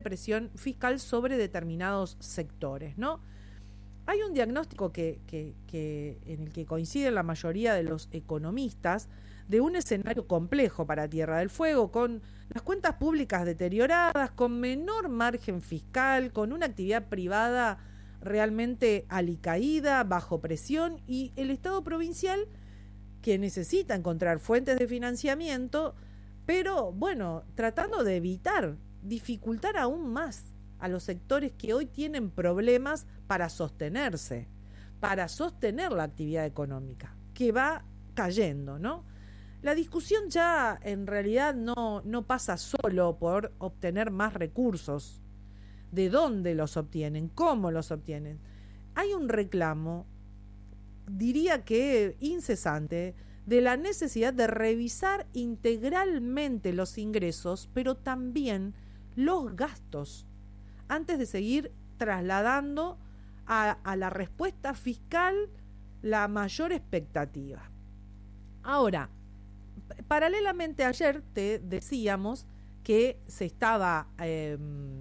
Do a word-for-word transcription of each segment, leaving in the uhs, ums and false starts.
presión fiscal sobre determinados sectores, ¿no? Hay un diagnóstico que, que, que, en el que coinciden la mayoría de los economistas de un escenario complejo para Tierra del Fuego, con las cuentas públicas deterioradas, con menor margen fiscal, con una actividad privada realmente alicaída, bajo presión, y el Estado provincial que necesita encontrar fuentes de financiamiento, pero bueno, tratando de evitar, dificultar aún más a los sectores que hoy tienen problemas para sostenerse, para sostener la actividad económica, que va cayendo, ¿no? La discusión ya en realidad no, no pasa solo por obtener más recursos, de dónde los obtienen, cómo los obtienen. Hay un reclamo, diría que incesante, de la necesidad de revisar integralmente los ingresos, pero también los gastos, antes de seguir trasladando a, a la respuesta fiscal la mayor expectativa. Ahora, paralelamente ayer te decíamos que se estaba eh,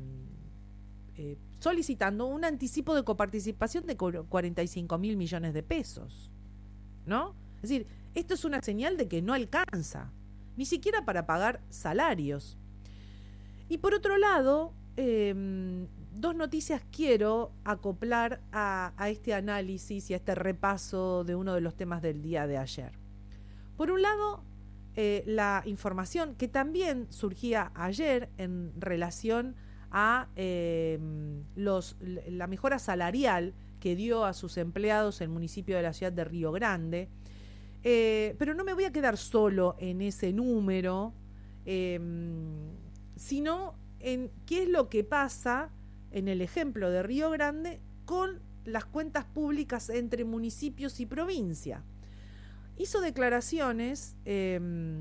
eh, solicitando un anticipo de coparticipación de cuarenta y cinco mil millones de pesos, ¿no? Es decir, esto es una señal de que no alcanza, ni siquiera para pagar salarios. Y por otro lado, eh, dos noticias quiero acoplar a, a este análisis y a este repaso de uno de los temas del día de ayer. Por un lado, eh, la información que también surgía ayer en relación a eh, los, la mejora salarial que dio a sus empleados el municipio de la ciudad de Río Grande. Eh, pero no me voy a quedar solo en ese número, eh, sino en qué es lo que pasa en el ejemplo de Río Grande con las cuentas públicas entre municipios y provincia. Hizo declaraciones eh,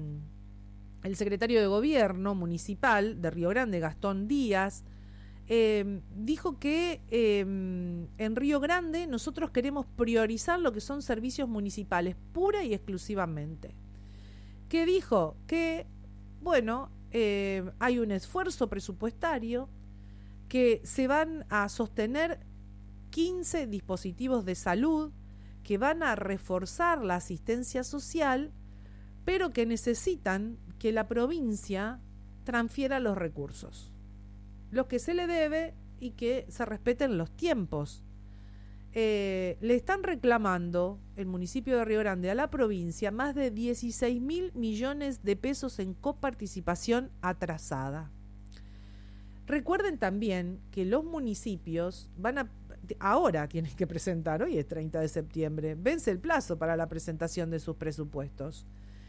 el secretario de Gobierno Municipal de Río Grande, Gastón Díaz, eh, dijo que eh, en Río Grande nosotros queremos priorizar lo que son servicios municipales pura y exclusivamente. Que dijo que, bueno, eh, hay un esfuerzo presupuestario, que se van a sostener quince dispositivos de salud, que van a reforzar la asistencia social, pero que necesitan que la provincia transfiera los recursos, los que se le debe, y que se respeten los tiempos. Eh, le están reclamando el municipio de Río Grande a la provincia más de dieciséis mil millones de pesos en coparticipación atrasada. Recuerden también que los municipios van a, ahora tienen que presentar, hoy es treinta de septiembre, vence el plazo para la presentación de sus presupuestos.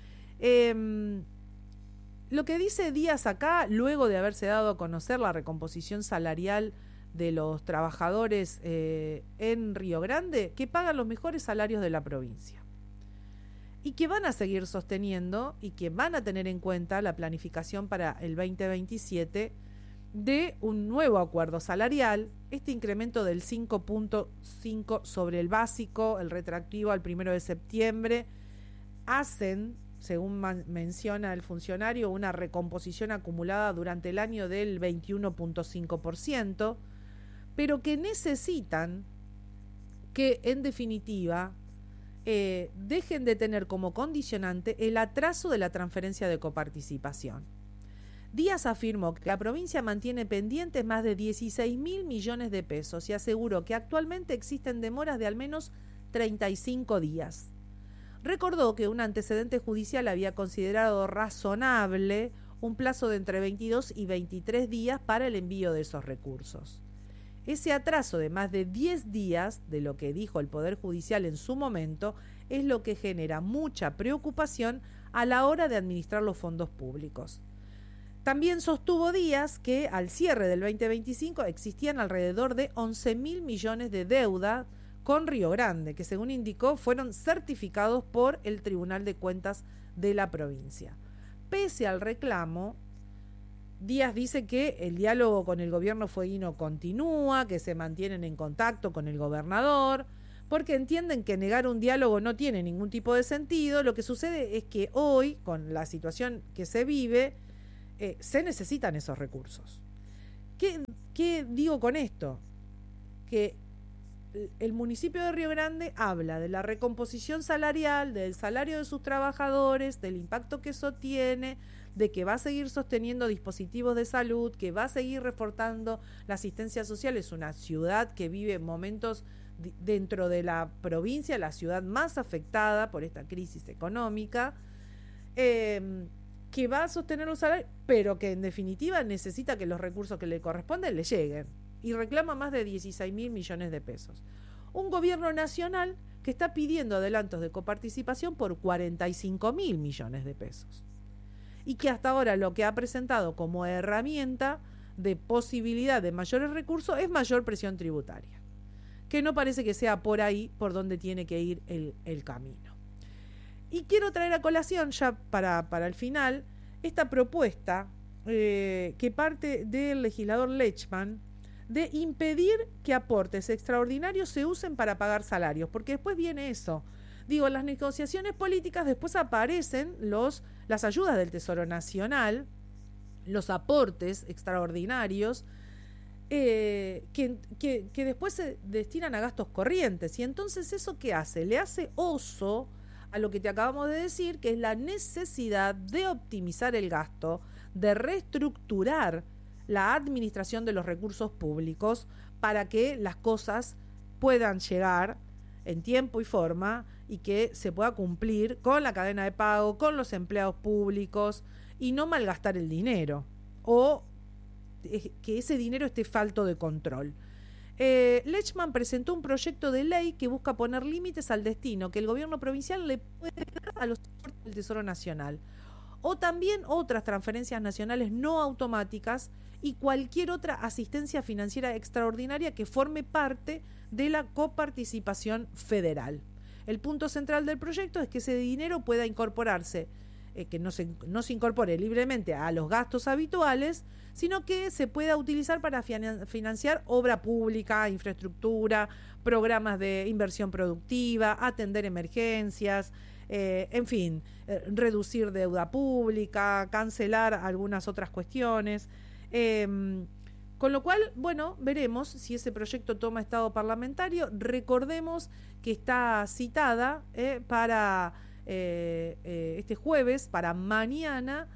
Eh, lo que dice Díaz acá, luego de haberse dado a conocer la recomposición salarial de los trabajadores eh, en Río Grande, que pagan los mejores salarios de la provincia y que van a seguir sosteniendo y que van a tener en cuenta la planificación para el veinte veintisiete de un nuevo acuerdo salarial, este incremento del cinco punto cinco sobre el básico, el retroactivo al primero de septiembre, hacen, según man- menciona el funcionario, una recomposición acumulada durante el año del veintiuno punto cinco por ciento, pero que necesitan que, en definitiva, eh, dejen de tener como condicionante el atraso de la transferencia de coparticipación. Díaz afirmó que la provincia mantiene pendientes más de dieciséis mil millones de pesos y aseguró que actualmente existen demoras de al menos treinta y cinco días. Recordó que un antecedente judicial había considerado razonable un plazo de entre veintidós y veintitrés días para el envío de esos recursos. Ese atraso de más de diez días, de lo que dijo el Poder Judicial en su momento, es lo que genera mucha preocupación a la hora de administrar los fondos públicos. También sostuvo Díaz que al cierre del veinte veinticinco existían alrededor de once mil millones de deuda con Río Grande, que según indicó fueron certificados por el Tribunal de Cuentas de la provincia. Pese al reclamo, Díaz dice que el diálogo con el gobierno fueguino continúa, que se mantienen en contacto con el gobernador, porque entienden que negar un diálogo no tiene ningún tipo de sentido. Lo que sucede es que hoy, con la situación que se vive, eh, se necesitan esos recursos. ¿Qué, qué digo con esto? Que el municipio de Río Grande habla de la recomposición salarial, del salario de sus trabajadores, del impacto que eso tiene, de que va a seguir sosteniendo dispositivos de salud, que va a seguir reforzando la asistencia social. Es una ciudad que vive momentos dentro de la provincia, la ciudad más afectada por esta crisis económica, eh, que va a sostener los salarios, pero que en definitiva necesita que los recursos que le corresponden le lleguen, y reclama más de dieciséis mil millones de pesos. Un gobierno nacional que está pidiendo adelantos de coparticipación por cuarenta y cinco mil millones de pesos, y que hasta ahora lo que ha presentado como herramienta de posibilidad de mayores recursos es mayor presión tributaria, que no parece que sea por ahí por donde tiene que ir el, el camino. Y quiero traer a colación ya para, para el final esta propuesta eh, que parte del legislador Lechman de impedir que aportes extraordinarios se usen para pagar salarios, porque después viene eso. Digo, en las negociaciones políticas después aparecen los, las ayudas del Tesoro Nacional, los aportes extraordinarios, eh, que, que, que después se destinan a gastos corrientes. Y entonces, ¿eso qué hace? Le hace oso a lo que te acabamos de decir, que es la necesidad de optimizar el gasto, de reestructurar la administración de los recursos públicos para que las cosas puedan llegar en tiempo y forma y que se pueda cumplir con la cadena de pago, con los empleados públicos, y no malgastar el dinero o que ese dinero esté falto de control. Eh, Lechman presentó un proyecto de ley que busca poner límites al destino que el gobierno provincial le puede dar a los aportes del Tesoro Nacional, o también otras transferencias nacionales no automáticas y cualquier otra asistencia financiera extraordinaria que forme parte de la coparticipación federal. El punto central del proyecto es que ese dinero pueda incorporarse, eh, que no se, no se incorpore libremente a los gastos habituales, sino que se pueda utilizar para financiar obra pública, infraestructura, programas de inversión productiva, atender emergencias, eh, en fin, eh, reducir deuda pública, cancelar algunas otras cuestiones. Eh, con lo cual, bueno, veremos si ese proyecto toma estado parlamentario. Recordemos que está citada eh, para eh, eh, este jueves, para mañana,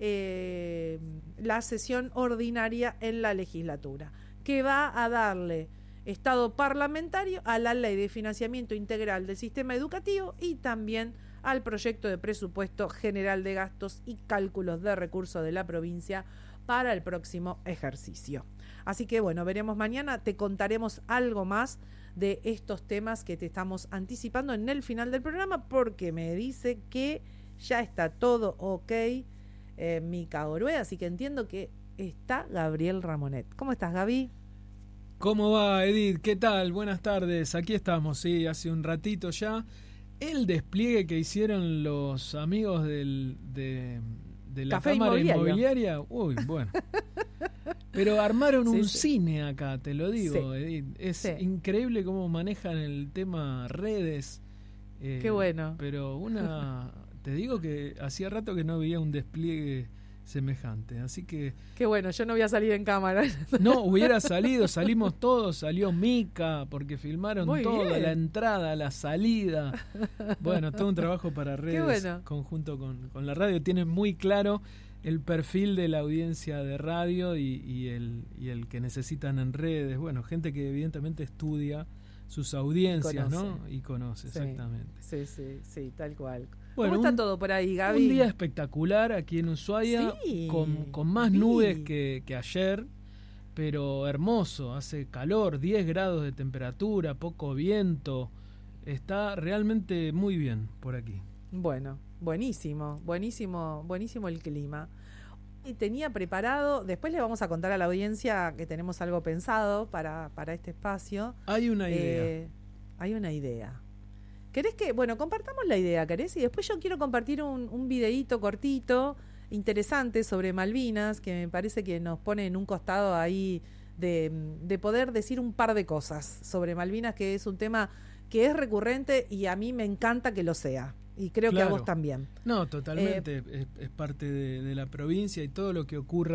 eh, la sesión ordinaria en la legislatura, que va a darle estado parlamentario a la ley de financiamiento integral del sistema educativo y también al proyecto de presupuesto general de gastos y cálculos de recursos de la provincia para el próximo ejercicio. Así que bueno, veremos mañana, te contaremos algo más de estos temas que te estamos anticipando en el final del programa, porque me dice que ya está todo ok, eh, Mica Orué, así que entiendo que está Gabriel Ramonet. ¿Cómo estás, Gaby? ¿Cómo va, Edith? ¿Qué tal? Buenas tardes, aquí estamos, sí, hace un ratito ya. El despliegue que hicieron los amigos del, de, de la Café Cámara Inmobiliaria. Inmobiliaria, uy, bueno. Pero armaron sí, un sí. cine acá, te lo digo, Sí. Edith. Es Sí. increíble cómo manejan el tema redes. Eh, Qué bueno. Pero una, te digo que hacía rato que no veía un despliegue semejante, así que Qué bueno, yo no voy a salir en cámara. no hubiera salido, salimos todos, salió Mica porque filmaron Muy toda bien. la entrada, la salida, bueno, todo un trabajo para redes. Qué bueno. Conjunto con, con la radio, tienen muy claro el perfil de la audiencia de radio y, y el y el que necesitan en redes, bueno, gente que evidentemente estudia sus audiencias, Conoce. ¿no? Y conoce, Sí. exactamente. Sí, sí, sí, tal cual. Bueno, ¿Cómo está un- todo por ahí, Gaby? Un día espectacular aquí en Ushuaia, Sí, con, con más vi. nubes que, que ayer, pero hermoso, hace calor, diez grados de temperatura, poco viento, está realmente muy bien por aquí. Bueno, buenísimo, buenísimo, buenísimo el clima. Y tenía preparado, después le vamos a contar a la audiencia que tenemos algo pensado para, para este espacio. Hay una idea. Eh, hay una idea. ¿Querés que, bueno, compartamos la idea, querés? Y después yo quiero compartir un, un videíto cortito, interesante, sobre Malvinas, que me parece que nos pone en un costado ahí de, de poder decir un par de cosas sobre Malvinas, que es un tema que es recurrente y a mí me encanta que lo sea. Y creo Claro. que a vos también. No, totalmente, Eh, es, es parte de, de la provincia y todo lo que ocurra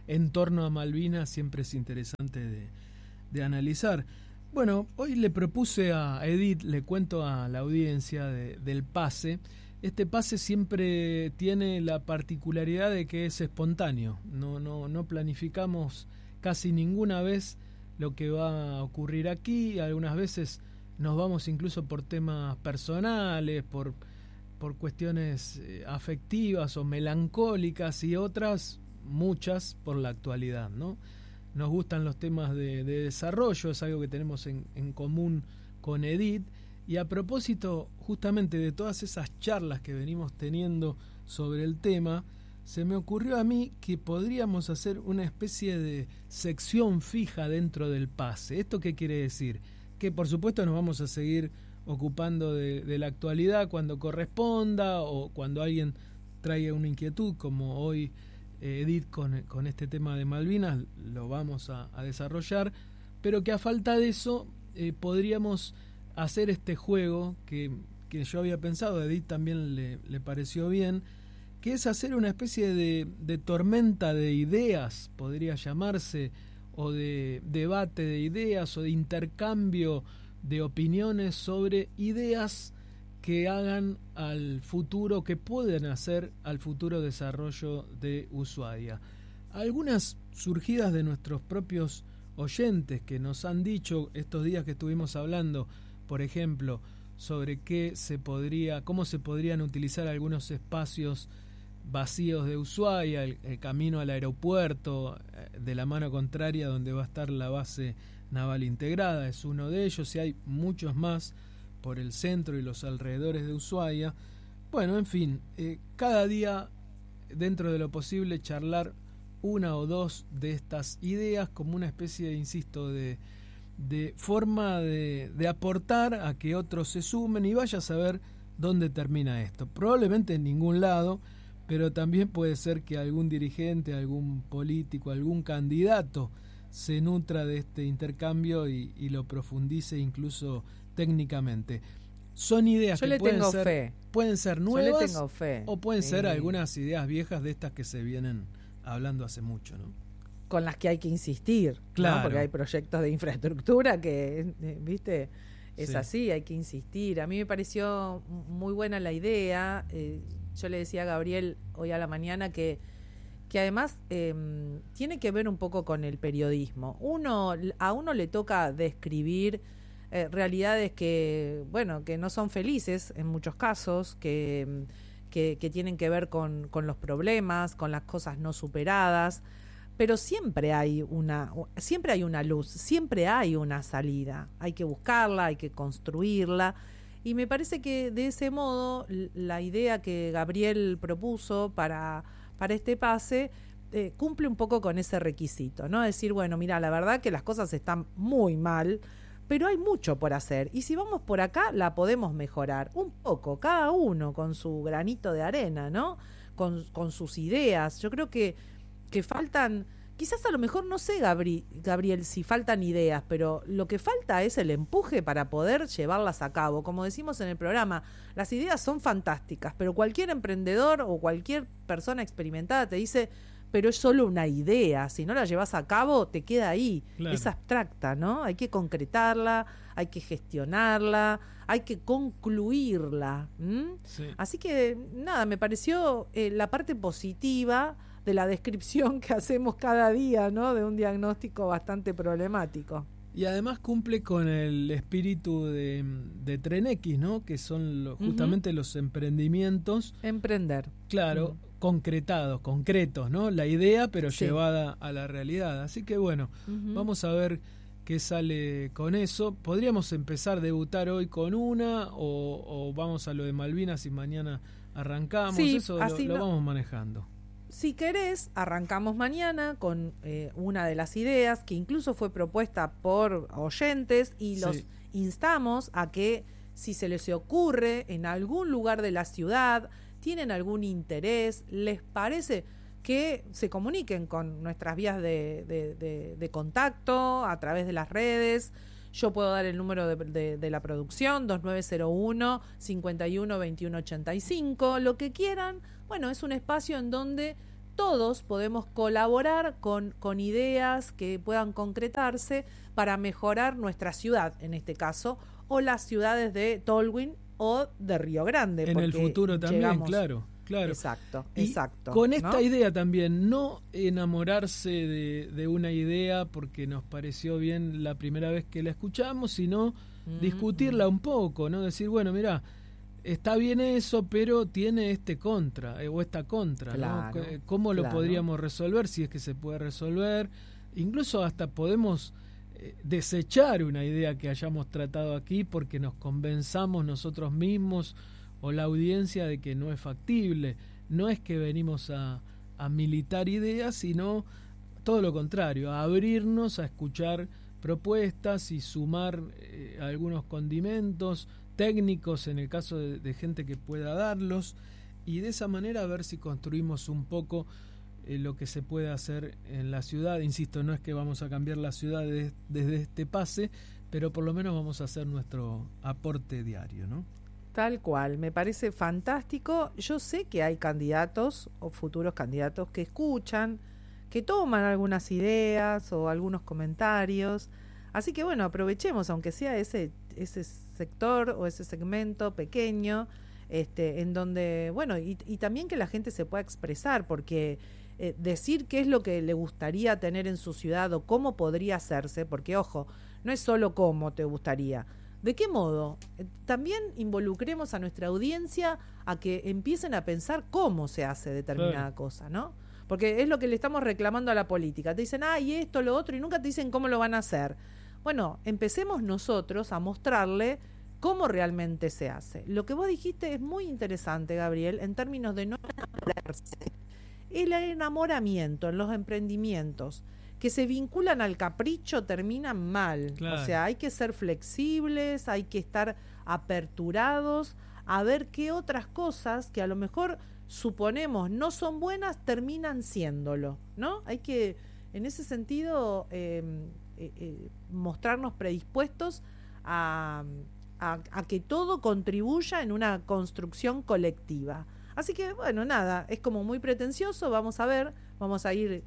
en torno a Malvinas siempre es interesante de, de analizar. Bueno, hoy le propuse a Edith, le cuento a la audiencia de, del pase. Este pase siempre tiene la particularidad de que es espontáneo, no, no, no planificamos casi ninguna vez lo que va a ocurrir aquí. Algunas veces nos vamos incluso por temas personales, por, por cuestiones afectivas o melancólicas, y otras, muchas, por la actualidad, ¿no? Nos gustan los temas de, de desarrollo, es algo que tenemos en, en común con Edith. Y a propósito justamente de todas esas charlas que venimos teniendo sobre el tema, se me ocurrió a mí que podríamos hacer una especie de sección fija dentro del pase. ¿Esto qué quiere decir? Que por supuesto nos vamos a seguir ocupando de, de la actualidad cuando corresponda, o cuando alguien traiga una inquietud, como hoy eh, Edith con, con este tema de Malvinas, lo vamos a, a desarrollar, pero que a falta de eso eh, podríamos hacer este juego que, que yo había pensado, a Edith también le, le pareció bien, que es hacer una especie de, de tormenta de ideas, podría llamarse, o de debate de ideas, o de intercambio de opiniones sobre ideas que hagan al futuro, que pueden hacer al futuro desarrollo de Ushuaia. Algunas surgidas de nuestros propios oyentes que nos han dicho estos días que estuvimos hablando, por ejemplo, sobre qué se podría, cómo se podrían utilizar algunos espacios vacíos de Ushuaia, el, el camino al aeropuerto, eh, de la mano contraria donde va a estar la base naval integrada, es uno de ellos, y hay muchos más por el centro y los alrededores de Ushuaia. Bueno, en fin, eh, cada día, dentro de lo posible, charlar una o dos de estas ideas como una especie, insisto, de de forma de, de aportar a que otros se sumen, y vaya a saber dónde termina esto. Probablemente en ningún lado, pero también puede ser que algún dirigente, algún político, algún candidato se nutra de este intercambio y, y lo profundice incluso técnicamente. Son ideas Yo que le pueden tengo ser, fe. pueden ser nuevas. Yo le tengo fe. O pueden sí. ser algunas ideas viejas de estas que se vienen hablando hace mucho, ¿no? Con las que hay que insistir, claro, ¿no? Porque hay proyectos de infraestructura que, eh, viste, es sí. así, hay que insistir. A mí me pareció muy buena la idea. Eh, yo le decía a Gabriel hoy a la mañana que, que además eh, tiene que ver un poco con el periodismo. Uno, a uno le toca describir eh, realidades que, bueno, que no son felices en muchos casos, que, que, que tienen que ver con, con los problemas, con las cosas no superadas. Pero siempre hay una siempre hay una luz, siempre hay una salida. Hay que buscarla, hay que construirla. Y me parece que de ese modo la idea que Gabriel propuso para, para este pase eh, cumple un poco con ese requisito, ¿no? Decir, bueno, mira, la verdad que las cosas están muy mal, pero hay mucho por hacer. Y si vamos por acá, la podemos mejorar. Un poco, cada uno con su granito de arena, ¿no? Con, con sus ideas. Yo creo que que faltan, quizás a lo mejor, no sé, Gabri, Gabriel, si faltan ideas, pero lo que falta es el empuje para poder llevarlas a cabo. Como decimos en el programa, las ideas son fantásticas, pero cualquier emprendedor o cualquier persona experimentada te dice, pero es solo una idea, si no la llevas a cabo te queda ahí, claro. Es abstracta, ¿no? Hay que concretarla, hay que gestionarla, hay que concluirla. Sí. Así que, nada, me pareció eh, la parte positiva de la descripción que hacemos cada día, ¿no? De un diagnóstico bastante problemático. Y además cumple con el espíritu de, de Tren X, ¿no? Que son lo, justamente uh-huh. los emprendimientos. Emprender. Claro, uh-huh. concretados, concretos, ¿no? La idea, pero sí. llevada a la realidad. Así que bueno, uh-huh. vamos a ver qué sale con eso. Podríamos empezar a debutar hoy con una, o, o vamos a lo de Malvinas y mañana arrancamos. Sí, eso lo, lo no. vamos manejando. Si querés, arrancamos mañana con eh, una de las ideas que incluso fue propuesta por oyentes y sí. los instamos a que, si se les ocurre en algún lugar de la ciudad, tienen algún interés, les parece, que se comuniquen con nuestras vías de, de, de, de contacto a través de las redes. Yo puedo dar el número de, de, de la producción, dos nueve cero uno, cinco uno, dos uno ocho cinco, lo que quieran. Bueno, es un espacio en donde todos podemos colaborar con, con ideas que puedan concretarse para mejorar nuestra ciudad, en este caso, o las ciudades de Tolwyn o de Río Grande. En el futuro también, llegamos... claro. Claro. Exacto, y exacto. Con esta ¿no? idea también, no enamorarse de, de una idea porque nos pareció bien la primera vez que la escuchamos, sino mm-hmm. discutirla un poco, ¿no? Decir, bueno, mirá, está bien eso, pero tiene este contra, eh, o esta contra, claro, ¿no? ¿Cómo lo claro. podríamos resolver? Si es que se puede resolver. Incluso hasta podemos eh, desechar una idea que hayamos tratado aquí porque nos convenzamos nosotros mismos o la audiencia de que no es factible. No es que venimos a, a militar ideas, sino todo lo contrario, a abrirnos a escuchar propuestas y sumar eh, algunos condimentos técnicos en el caso de, de gente que pueda darlos, y de esa manera a ver si construimos un poco eh, lo que se puede hacer en la ciudad. Insisto, no es que vamos a cambiar la ciudad de, desde este pase, pero por lo menos vamos a hacer nuestro aporte diario, ¿no? Tal cual, me parece fantástico. Yo sé que hay candidatos o futuros candidatos que escuchan, que toman algunas ideas o algunos comentarios. Así que bueno, aprovechemos, aunque sea ese, ese sector o ese segmento pequeño, este, en donde, bueno, y, y también que la gente se pueda expresar, porque eh, decir qué es lo que le gustaría tener en su ciudad o cómo podría hacerse, porque ojo, no es solo cómo te gustaría. ¿De qué modo? También involucremos a nuestra audiencia a que empiecen a pensar cómo se hace determinada sí. cosa, ¿no? Porque es lo que le estamos reclamando a la política. Te dicen, ah, y esto, lo otro, y nunca te dicen cómo lo van a hacer. Bueno, empecemos nosotros a mostrarle cómo realmente se hace. Lo que vos dijiste es muy interesante, Gabriel, en términos de no enamorarse. El enamoramiento en los emprendimientos que se vinculan al capricho terminan mal. Claro. O sea, hay que ser flexibles, hay que estar aperturados a ver qué otras cosas que a lo mejor suponemos no son buenas terminan siéndolo, ¿no? Hay que, en ese sentido, eh, eh, eh, mostrarnos predispuestos a, a, a que todo contribuya en una construcción colectiva. Así que, bueno, nada, es como muy pretencioso, vamos a ver, vamos a ir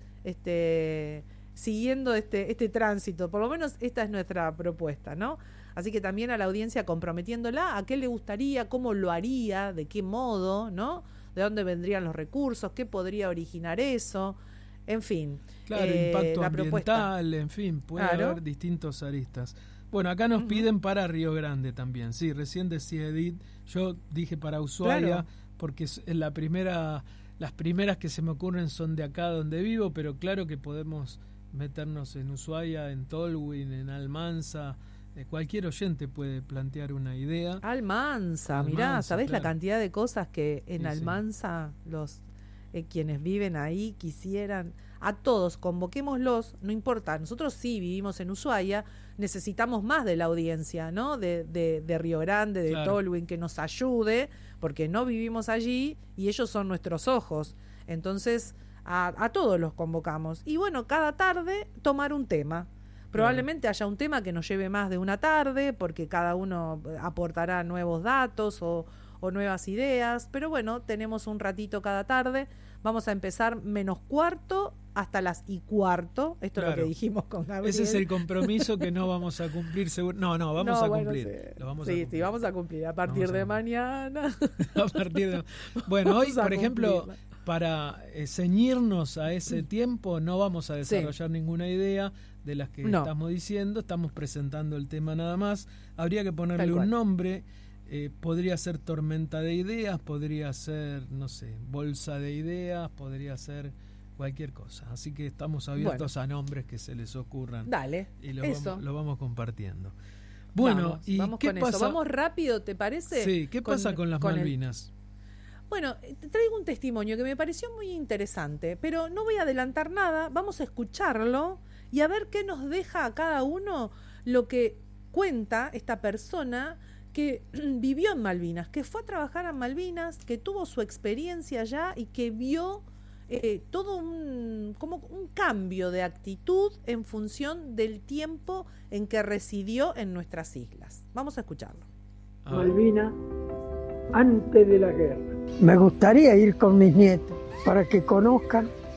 este siguiendo este este tránsito, por lo menos esta es nuestra propuesta, ¿no? Así que también a la audiencia comprometiéndola a qué le gustaría, cómo lo haría, de qué modo, ¿no? De dónde vendrían los recursos, qué podría originar eso, en fin. Claro, eh, impacto la ambiental, propuesta. En fin, puede claro. haber distintos aristas. Bueno, acá nos uh-huh. piden para Río Grande también, sí, recién decía Edith, yo dije para Ushuaia, claro. porque es la primera, las primeras que se me ocurren son de acá donde vivo, pero claro que podemos meternos en Ushuaia, en Tolwyn, en Almanza. Eh, cualquier oyente puede plantear una idea. Almanza, Almanza mirá, ¿sabés claro. la cantidad de cosas que en sí, Almanza sí. los eh, quienes viven ahí quisieran? A todos, convoquémoslos, no importa, nosotros sí vivimos en Ushuaia, necesitamos más de la audiencia, ¿no? De, de, de Río Grande, de claro. Tolwyn, que nos ayude, porque no vivimos allí y ellos son nuestros ojos. Entonces, a, a todos los convocamos. Y bueno, cada tarde tomar un tema. Probablemente claro. haya un tema que nos lleve más de una tarde, porque cada uno aportará nuevos datos o, o nuevas ideas, pero bueno, tenemos un ratito cada tarde. Vamos a empezar menos cuarto hasta las y cuarto. Esto claro. es lo que dijimos con Gabriel. Ese es el compromiso que no vamos a cumplir seguro. No, no, vamos no, a cumplir. Bueno, sí. Lo vamos sí, a cumplir. sí, vamos a cumplir a partir vamos de a mañana. A partir de Bueno, hoy, por ejemplo, para eh, ceñirnos a ese tiempo, no vamos a desarrollar sí. ninguna idea de las que no. estamos diciendo. Estamos presentando el tema nada más. Habría que ponerle un nombre. Eh, podría ser tormenta de ideas, podría ser, no sé, bolsa de ideas, podría ser cualquier cosa. Así que estamos abiertos bueno. a nombres que se les ocurran. Dale, y lo eso. Vamos, lo vamos compartiendo. Bueno, vamos, ¿y vamos qué con pasa? Eso. Vamos rápido, ¿te parece? Sí, ¿qué con, pasa con las con Malvinas? El... Bueno, te traigo un testimonio que me pareció muy interesante, pero no voy a adelantar nada, vamos a escucharlo y a ver qué nos deja a cada uno lo que cuenta esta persona que vivió en Malvinas, que fue a trabajar en Malvinas, que tuvo su experiencia allá y que vio eh, todo un, como un cambio de actitud en función del tiempo en que residió en nuestras islas. Vamos a escucharlo. Malvinas, antes de la guerra. Me gustaría ir con mis nietos para que conozcan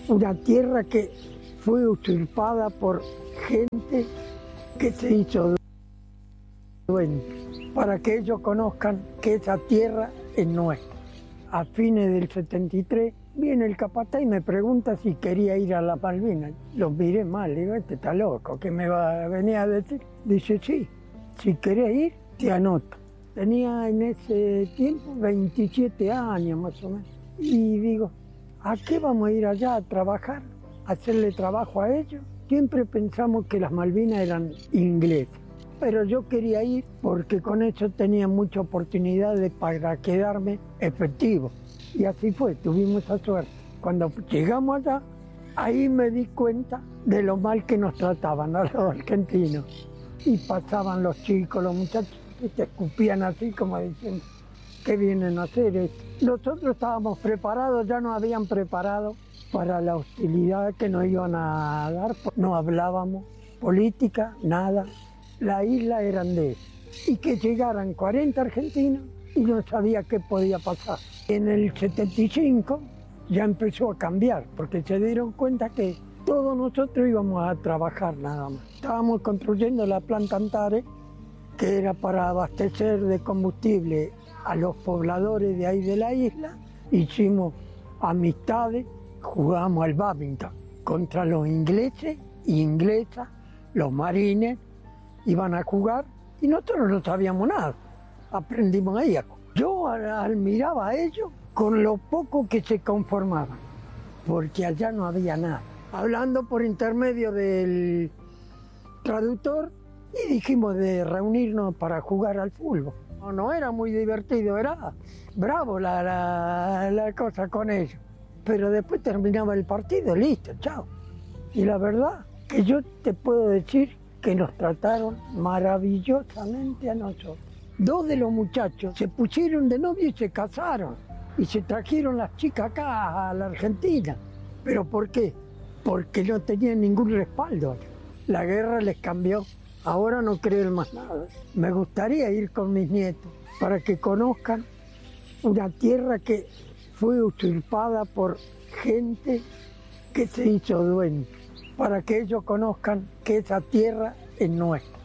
una tierra que fue usurpada por gente que se hizo dueña, para que ellos conozcan que esa tierra es nuestra. A fines del setenta y tres viene el capataz y me pregunta si quería ir a las Malvinas. Lo miré mal, digo, este está loco, ¿qué me va a venir a decir? Dice, sí, si querés ir, te anoto. Tenía en ese tiempo veintisiete años más o menos. Y digo, ¿a qué vamos a ir allá a trabajar? ¿A hacerle trabajo a ellos? Siempre pensamos que las Malvinas eran inglesas. Pero yo quería ir porque con eso tenía mucha oportunidad de, para quedarme efectivo. Y así fue, tuvimos esa suerte. Cuando llegamos allá, ahí me di cuenta de lo mal que nos trataban a los argentinos. Y pasaban los chicos, los muchachos, y te escupían así como diciendo, ¿qué vienen a hacer? Nosotros estábamos preparados, ya nos habían preparado para la hostilidad que nos iban a dar. No hablábamos política, nada. La isla eran de ellos. Y que llegaran cuarenta argentinos y no sabía qué podía pasar. En el setenta y cinco ya empezó a cambiar, porque se dieron cuenta que todos nosotros íbamos a trabajar nada más. Estábamos construyendo la planta Antares, que era para abastecer de combustible a los pobladores de ahí de la isla. Hicimos amistades, jugamos al bádminton contra los ingleses y inglesas, los marines, iban a jugar y nosotros no sabíamos nada. Aprendimos ahí. Yo admiraba a ellos con lo poco que se conformaban, porque allá no había nada. Hablando por intermedio del traductor y dijimos de reunirnos para jugar al fútbol. No, no era muy divertido, era bravo la, la, la cosa con ellos. Pero después terminaba el partido, listo, chao. Y la verdad que yo te puedo decir que nos trataron maravillosamente a nosotros. Dos de los muchachos se pusieron de novio y se casaron. Y se trajeron las chicas acá a la Argentina. ¿Pero por qué? Porque no tenían ningún respaldo. La guerra les cambió. Ahora no creen más nada. Me gustaría ir con mis nietos para que conozcan una tierra que fue usurpada por gente que se hizo dueña, para que ellos conozcan que esa tierra es nuestra.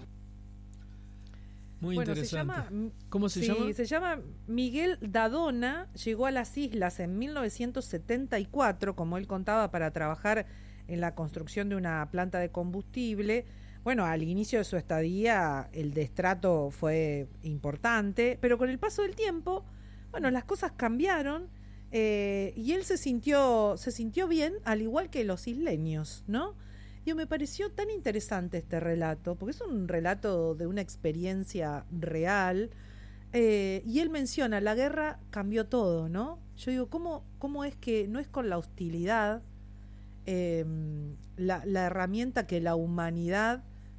Muy bueno, interesante. Se llama, ¿Cómo se sí, llama? Se llama Miguel Dadona, llegó a las islas en mil novecientos setenta y cuatro, como él contaba, para trabajar en la construcción de una planta de combustible. Bueno, al inicio de su estadía el destrato fue importante, pero con el paso del tiempo, bueno, las cosas cambiaron. Eh, y él se sintió se sintió bien, al igual que los isleños, ¿no? Y me pareció tan interesante este relato, porque es un relato de una experiencia real, eh, y él menciona, la guerra cambió todo, ¿no? Yo digo, ¿cómo, cómo es que no es con la hostilidad eh, la, la herramienta que la humanidad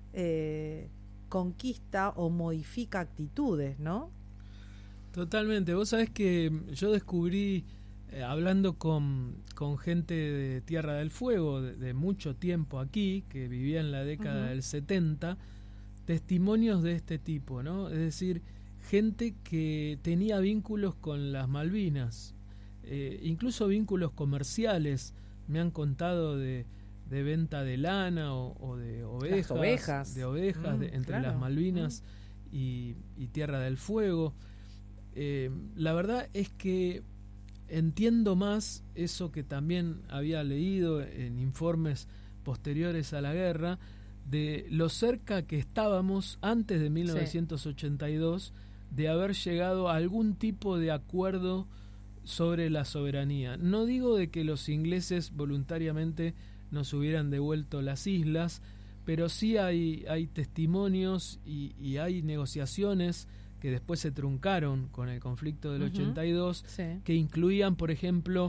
eh, conquista o modifica actitudes, ¿no? Totalmente. Vos sabés que yo descubrí, eh, hablando con, con gente de Tierra del Fuego, de, de mucho tiempo aquí, que vivía en la década uh-huh. del setenta, testimonios de este tipo, ¿no? Es decir, gente que tenía vínculos con las Malvinas, eh, incluso vínculos comerciales. Me han contado de, de venta de lana o, o de ovejas, las ovejas. de ovejas mm, de, entre claro. las Malvinas mm. y, y Tierra del Fuego. Eh, la verdad es que entiendo más eso que también había leído en informes posteriores a la guerra, de lo cerca que estábamos antes de mil novecientos ochenta y dos sí. de haber llegado a algún tipo de acuerdo sobre la soberanía. No digo de que los ingleses voluntariamente nos hubieran devuelto las islas, pero sí hay, hay testimonios y, y hay negociaciones que después se truncaron con el conflicto del uh-huh. ochenta y dos, sí. que incluían, por ejemplo,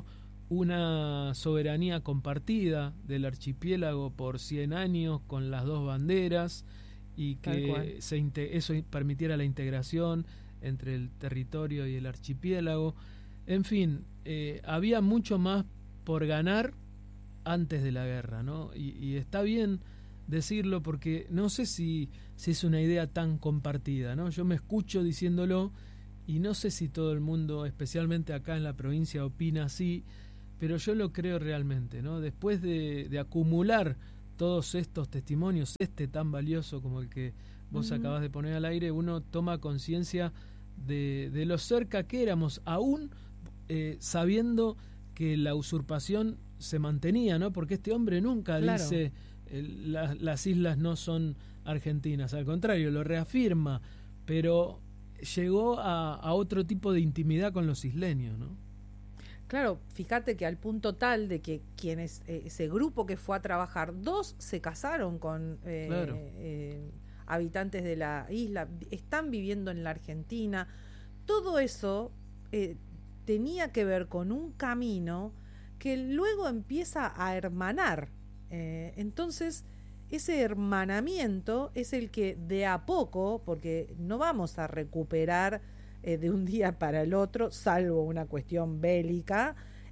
una soberanía compartida del archipiélago por cien años con las dos banderas, y que se inte- eso permitiera la integración entre el territorio y el archipiélago. En fin, eh, había mucho más por ganar antes de la guerra, ¿no? Y, y está bien decirlo, porque no sé si, si es una idea tan compartida, ¿no? Yo me escucho diciéndolo y no sé si todo el mundo, especialmente acá en la provincia, opina así, pero yo lo creo realmente, ¿no? Después de, de acumular todos estos testimonios, este tan valioso como el que vos uh-huh. acabás de poner al aire, uno toma conciencia de, de lo cerca que éramos, aún eh, sabiendo que la usurpación se mantenía, ¿no? Porque este hombre nunca claro. dice eh, la, las islas no son argentinas, al contrario, lo reafirma, pero llegó a, a otro tipo de intimidad con los isleños, ¿no? Claro, fíjate que al punto tal de que quienes eh, ese grupo que fue a trabajar, dos se casaron con eh, claro. eh, habitantes de la isla, están viviendo en la Argentina. Todo eso eh, tenía que ver con un camino que luego empieza a hermanar. Eh, entonces, ese hermanamiento es el que de a poco, porque no vamos a recuperar eh, de un día para el otro, salvo una cuestión bélica,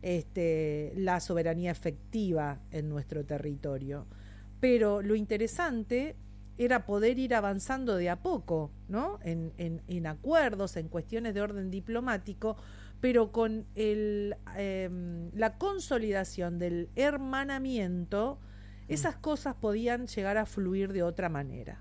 este, la soberanía efectiva en nuestro territorio. Pero lo interesante era poder ir avanzando de a poco, ¿no? En, en, en acuerdos, en cuestiones de orden diplomático, pero con el, eh, la consolidación del hermanamiento, esas cosas podían llegar a fluir de otra manera.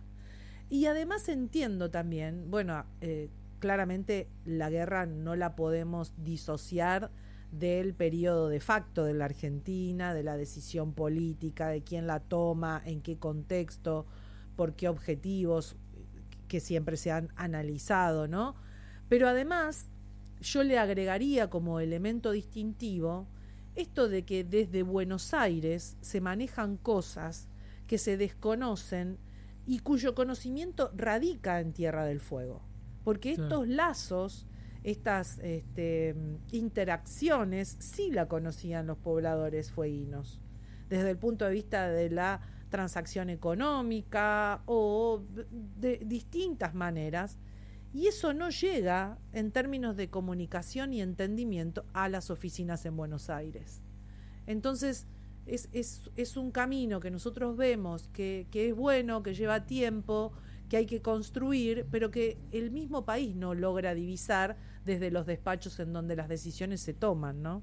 Y además entiendo también, bueno, eh, claramente la guerra no la podemos disociar del periodo de facto de la Argentina, de la decisión política, de quién la toma, en qué contexto, por qué objetivos, que siempre se han analizado, ¿no? Pero además, yo le agregaría como elemento distintivo esto de que desde Buenos Aires se manejan cosas que se desconocen y cuyo conocimiento radica en Tierra del Fuego. Porque estos sí. lazos, estas este, interacciones, sí la conocían los pobladores fueguinos, desde el punto de vista de la transacción económica o de distintas maneras, y eso no llega en términos de comunicación y entendimiento a las oficinas en Buenos Aires. Entonces es, es, es un camino que nosotros vemos que, que es bueno, que lleva tiempo, que hay que construir, pero que el mismo país no logra divisar desde los despachos en donde las decisiones se toman, ¿no?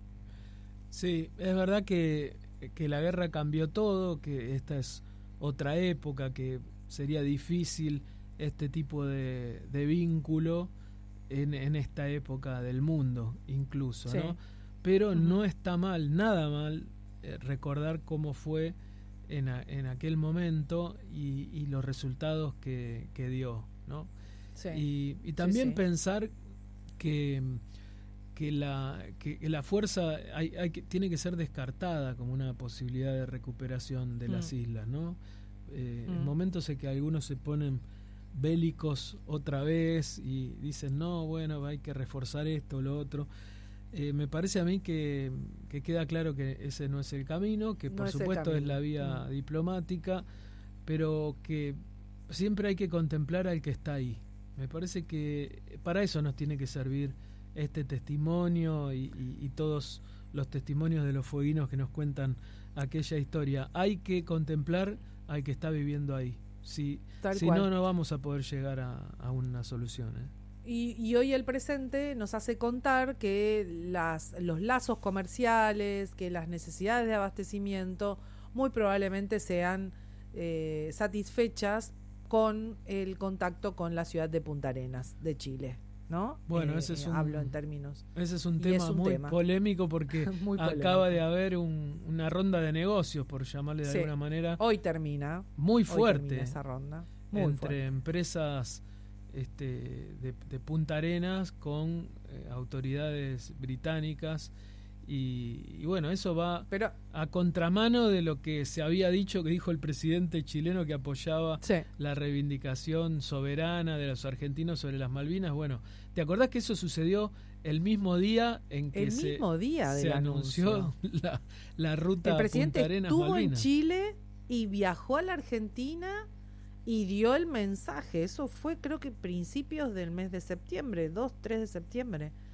Sí, es verdad que, que la guerra cambió todo, que esta es otra época, que sería difícil este tipo de, de vínculo en, en esta época del mundo, incluso, sí. ¿no? Pero uh-huh. no está mal, nada mal, eh, recordar cómo fue en, a, en aquel momento y, y los resultados que, que dio, ¿no? Sí. Y, y también sí, sí. pensar que, que, la, que la fuerza hay, hay que, tiene que ser descartada como una posibilidad de recuperación de mm. las islas, ¿no? Eh, mm. En momentos en que algunos se ponen bélicos otra vez y dicen no, bueno, hay que reforzar esto o lo otro, eh, me parece a mí que, que queda claro que ese no es el camino, que por no supuesto es, es la vía mm. diplomática, pero que siempre hay que contemplar al que está ahí. Me parece que para eso nos tiene que servir este testimonio y, y, y todos los testimonios de los fueguinos que nos cuentan aquella historia. Hay que contemplar al que está viviendo ahí. Si, si no, no vamos a poder llegar a, a una solución, ¿eh? Y, y hoy el presente nos hace contar que las, los lazos comerciales, que las necesidades de abastecimiento muy probablemente sean eh, satisfechas con el contacto con la ciudad de Punta Arenas, de Chile, ¿no? Bueno, eh, ese es un, hablo en términos. Ese es un tema es un muy tema. polémico porque muy polémico. Acaba de haber un, una ronda de negocios, por llamarle de sí. alguna manera. Hoy termina. Muy fuerte. Hoy termina esa ronda. Muy entre fuerte. empresas este, de, de Punta Arenas con eh, autoridades británicas. Y, y bueno, eso va Pero, a contramano de lo que se había dicho, que dijo el presidente chileno que apoyaba sí. la reivindicación soberana de los argentinos sobre las Malvinas. Bueno, ¿te acordás que eso sucedió el mismo día en que el se, mismo día se anunció la, la ruta el presidente Punta Arenas estuvo Malvinas? En Chile y viajó a la Argentina y dio el mensaje? Eso fue creo que principios del mes de septiembre, dos, tres de septiembre.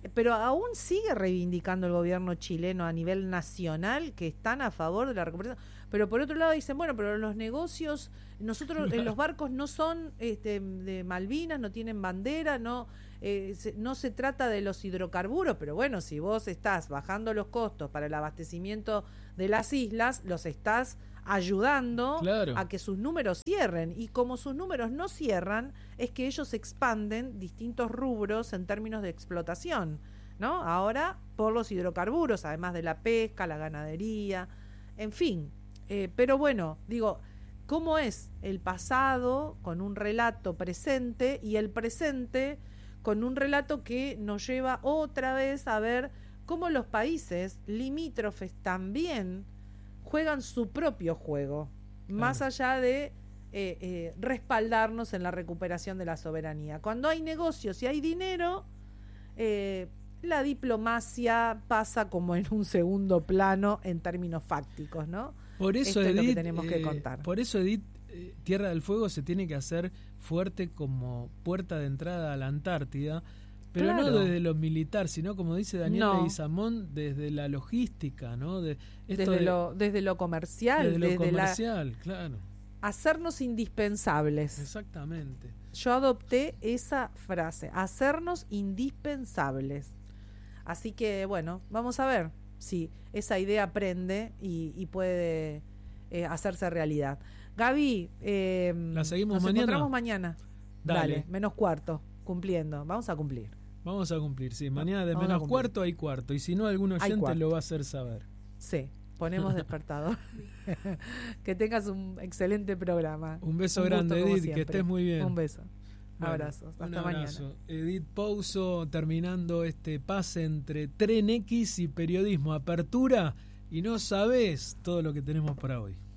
pero aún sigue reivindicando el gobierno chileno a nivel nacional que están a favor de la recuperación. Pero por otro lado dicen, bueno, pero los negocios, nosotros, claro. eh, los barcos no son este, de Malvinas, no tienen bandera, no, eh, se, no se trata de los hidrocarburos, pero bueno, si vos estás bajando los costos para el abastecimiento de las islas, los estás ayudando claro. a que sus números cierren, y como sus números no cierran es que ellos expanden distintos rubros en términos de explotación, ¿no? Ahora por los hidrocarburos, además de la pesca, la ganadería, en fin, eh, pero bueno, digo, ¿cómo es el pasado con un relato presente y el presente con un relato que nos lleva otra vez a ver cómo los países limítrofes también juegan su propio juego, claro. más allá de eh, eh, respaldarnos en la recuperación de la soberanía? Cuando hay negocios y hay dinero, eh, la diplomacia pasa como en un segundo plano en términos fácticos, ¿no? Por eso, Esto Edith, es lo que tenemos eh, que contar. Por eso, Edith, eh, Tierra del Fuego se tiene que hacer fuerte como puerta de entrada a la Antártida, pero claro. no desde lo militar, sino, como dice Daniel no. Leguizamón, desde la logística, ¿no? De, esto desde, de, lo, desde lo comercial. Desde lo desde comercial, la, claro. Hacernos indispensables. Exactamente. Yo adopté esa frase, hacernos indispensables. Así que, bueno, vamos a ver si esa idea prende y, y puede eh, hacerse realidad. Gaby, eh, ¿la seguimos nos mañana? encontramos mañana. Dale. Dale, menos cuarto, cumpliendo. Vamos a cumplir. Vamos a cumplir, sí. Mañana de Vamos menos cuarto hay cuarto. Y si no, algún oyente lo va a hacer saber. Sí, ponemos despertador. Que tengas un excelente programa. Un beso un grande, gusto, Edith, que estés muy bien. Un beso. Bueno, abrazos. Hasta un abrazo. mañana. Edith Pouso terminando este pase entre Tren X y periodismo. Apertura y no sabés todo lo que tenemos para hoy.